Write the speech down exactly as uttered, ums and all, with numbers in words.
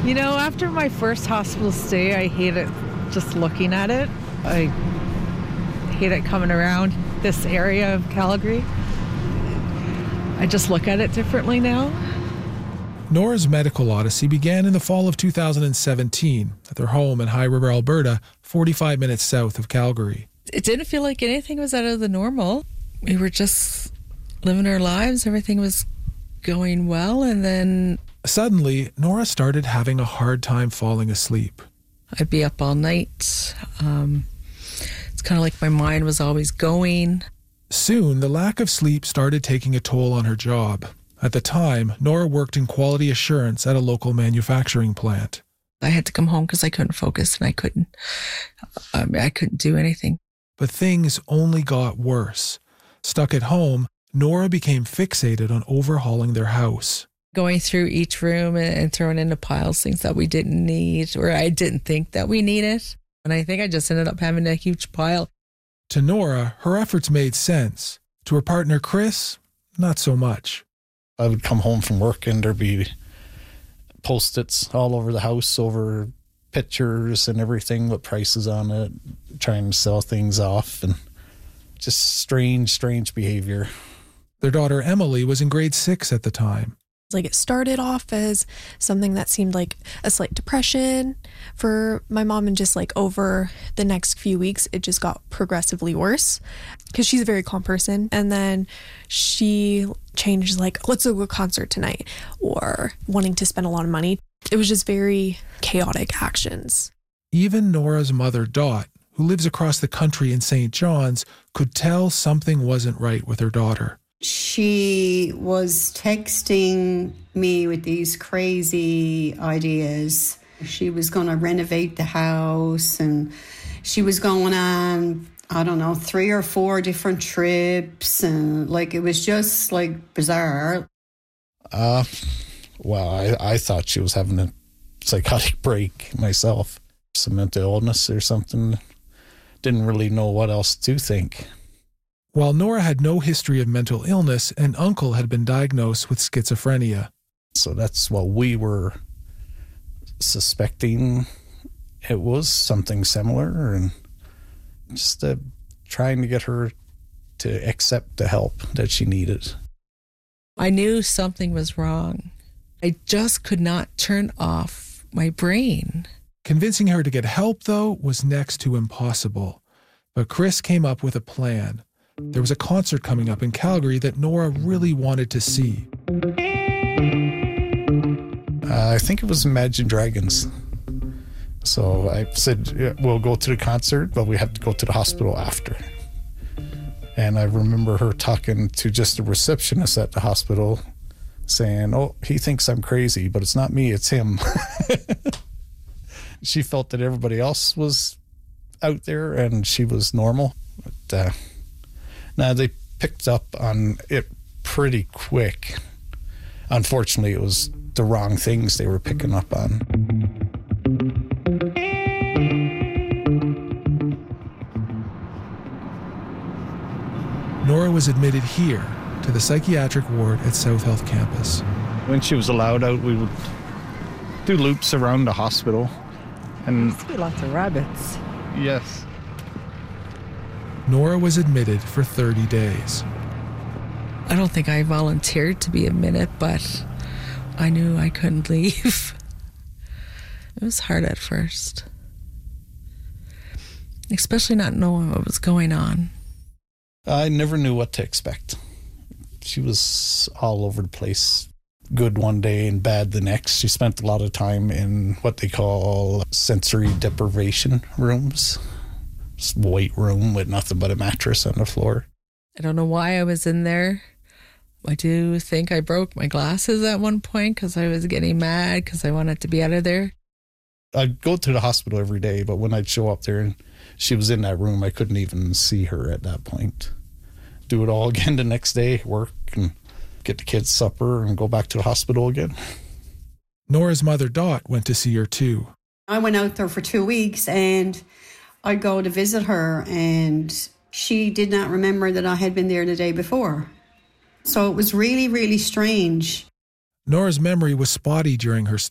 You know, after my first hospital stay, I hate it just looking at it. I hate it coming around this area of Calgary. I just look at it differently now. Nora's medical odyssey began in the fall of two thousand seventeen at their home in High River, Alberta, forty-five minutes south of Calgary. It didn't feel like anything was out of the normal. We were just living our lives. Everything was going well, and then suddenly, Nora started having a hard time falling asleep. I'd be up all night. Um, it's kind of like my mind was always going. Soon, the lack of sleep started taking a toll on her job. At the time, Nora worked in quality assurance at a local manufacturing plant. I had to come home because I couldn't focus and I couldn't, I mean, I couldn't do anything. But things only got worse. Stuck at home, Nora became fixated on overhauling their house. Going through each room and throwing into piles things that we didn't need or I didn't think that we needed. And I think I just ended up having a huge pile. To Nora, her efforts made sense. To her partner, Chris, not so much. I would come home from work and there'd be Post-its all over the house over pictures and everything with prices on it, trying to sell things off, and just strange, strange behavior. Their daughter Emily was in grade six at the time. Like it started off as something that seemed like a slight depression for my mom, and just like over the next few weeks it just got progressively worse because she's a very calm person, and then she changed like, let's go to a concert tonight, or wanting to spend a lot of money. It was just very chaotic actions. Even Nora's mother, Dot, who lives across the country in Saint John's, could tell something wasn't right with her daughter. She was texting me with these crazy ideas. She was going to renovate the house, and she was going on, I don't know, three or four different trips, and like it was just like bizarre. Uh, well, I, I thought she was having a psychotic break myself, some mental illness or something. Didn't really know what else to think. While Nora had no history of mental illness, an uncle had been diagnosed with schizophrenia. So that's what we were suspecting. It was something similar, and just uh, trying to get her to accept the help that she needed. I knew something was wrong. I just could not turn off my brain. Convincing her to get help, though, was next to impossible. But Chris came up with a plan. There was a concert coming up in Calgary that Nora really wanted to see. Uh, I think it was Imagine Dragons. So I said, yeah, we'll go to the concert, but we have to go to the hospital after. And I remember her talking to just a receptionist at the hospital saying, oh, he thinks I'm crazy, but it's not me, it's him. She felt that everybody else was out there and she was normal. But, uh, now, they picked up on it pretty quick. Unfortunately, it was the wrong things they were picking up on. Nora was admitted here to the psychiatric ward at South Health Campus. When she was allowed out, we would do loops around the hospital. And There lots of rabbits. yes. Nora was admitted for thirty days. I don't think I volunteered to be admitted, but I knew I couldn't leave. It was hard at first, especially not knowing what was going on. I never knew what to expect. She was all over the place. Good one day and bad the next. She spent a lot of time in what they call sensory deprivation rooms. Just white room with nothing but a mattress on the floor. I don't know why I was in there. I do think I broke my glasses at one point because I was getting mad because I wanted to be out of there. I'd go to the hospital every day, but when I'd show up there and she was in that room, I couldn't even see her at that point. Do it all again the next day, work and get the kids supper and go back to the hospital again. Nora's mother, Dot, went to see her too. I went out there for two weeks and I'd go to visit her, and she did not remember that I had been there the day before. So it was really, really strange. Nora's memory was spotty during her stay.